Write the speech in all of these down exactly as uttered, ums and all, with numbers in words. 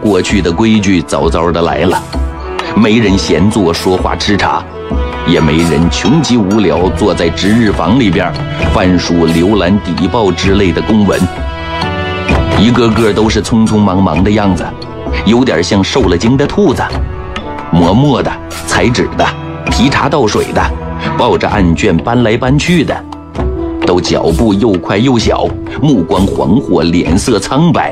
过去的规矩早早的来了，没人闲坐说话吃茶，也没人穷极无聊坐在值日房里边翻书浏览邸报之类的公文，一个个都是匆匆忙忙的样子，有点像受了惊的兔子，磨墨的、裁纸的、提茶倒水的，抱着案卷搬来搬去的，都脚步又快又小，目光惶惑，脸色苍白。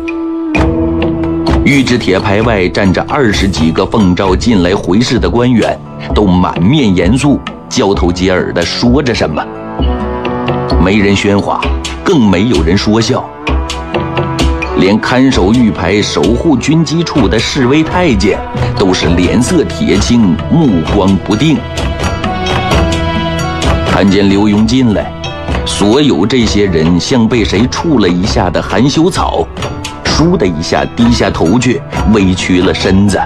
御制铁牌外站着二十几个奉召进来回事的官员，都满面严肃，交头接耳地说着什么。没人喧哗，更没有人说笑，连看守御牌守护军机处的侍卫太监都是脸色铁青，目光不定。看见刘墉进来，所有这些人像被谁触了一下的含羞草，倏的一下低下头去，委屈了身子。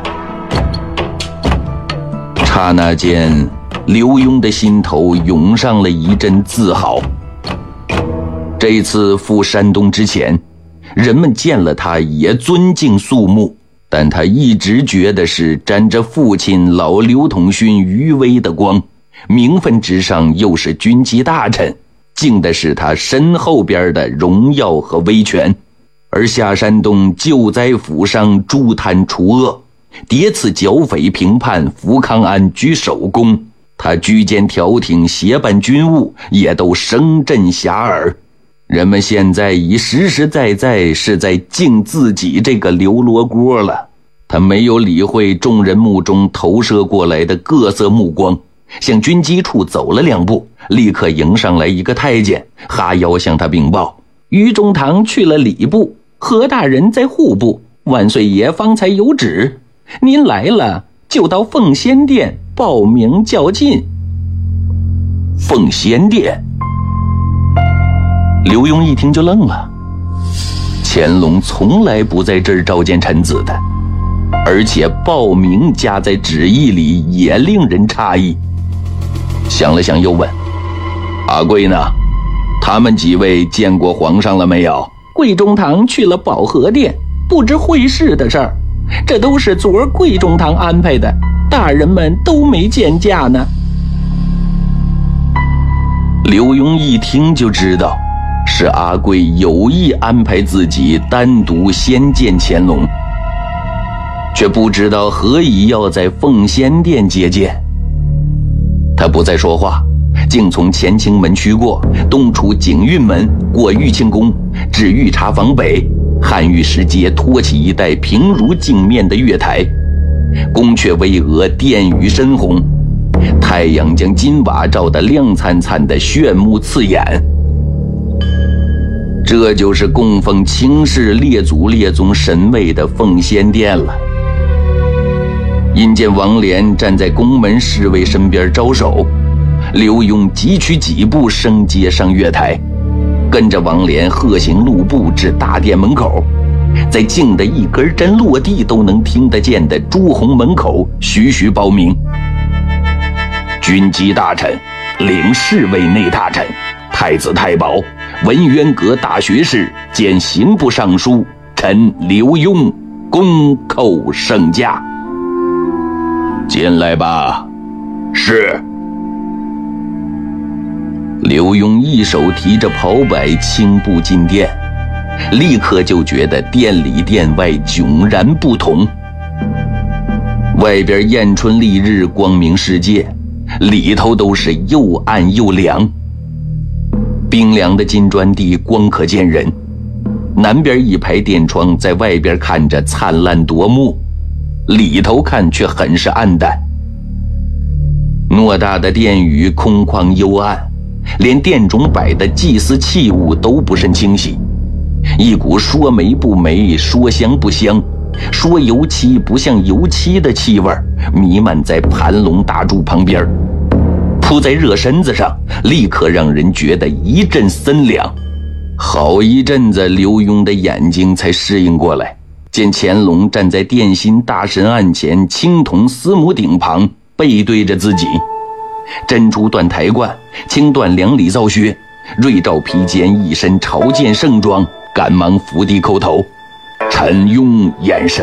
刹那间，刘墉的心头涌上了一阵自豪。这次赴山东之前，人们见了他也尊敬肃穆，但他一直觉得是沾着父亲老刘统勋余威的光，名分之上又是军机大臣，敬的是他身后边的荣耀和威权。而下山东救灾抚伤，诛贪除恶，迭次剿匪平叛，福康安居首功，他居间调停协办军务也都声震遐迩。人们现在已实实在在是在敬自己这个刘罗锅了。他没有理会众人目中投射过来的各色目光，向军机处走了两步，立刻迎上来一个太监，哈腰向他禀报：于中堂去了礼部，何大人在户部，万岁爷方才有旨，您来了就到奉先殿报名较进。奉先殿？刘墉一听就愣了，乾隆从来不在这儿召见臣子的，而且报名加在旨意里也令人诧异。想了想又问：阿贵呢？他们几位见过皇上了没有？贵中堂去了保和殿，不知会试的事儿，这都是昨儿贵中堂安排的，大人们都没见驾呢。刘墉一听就知道是阿贵有意安排自己单独先见乾隆，却不知道何以要在奉先殿接见。他不再说话，竟从乾清门驱过，东出景运门，过玉清宫，至御茶坊北，汉御石阶托起一带平如镜面的月台，宫阙巍峨，殿宇深红，太阳将金瓦照得亮灿灿的，炫目刺眼。这就是供奉清室列祖列宗神位的奉先殿了。因见王莲站在宫门侍卫身边招手，刘墉急趋几步升阶上月台，跟着王莲鹤行路步至大殿门口，在静的一根针落地都能听得见的朱红门口徐徐报名：军机大臣、领侍卫内大臣、太子太保、文渊阁大学士兼刑部尚书，臣刘墉恭叩圣驾。进来吧。是。刘墉一手提着袍摆轻步进殿，立刻就觉得殿里殿外迥然不同。外边艳春丽日，光明世界，里头都是又暗又凉。冰凉的金砖地光可见人，南边一排殿窗在外边看着灿烂夺目，里头看却很是暗淡。偌大的殿宇空旷幽暗，连殿中摆的祭祀器物都不甚清晰，一股说霉不霉，说香不香，说油漆不像油漆的气味弥漫在盘龙大柱旁边，扑在热身子上，立刻让人觉得一阵森凉。好一阵子，刘墉的眼睛才适应过来，见乾隆站在殿心大神案前青铜司母顶旁，背对着自己，珍珠缎台冠，青缎两里皂靴，瑞罩披肩，一身朝见盛装，赶忙伏地叩头。臣墉眼神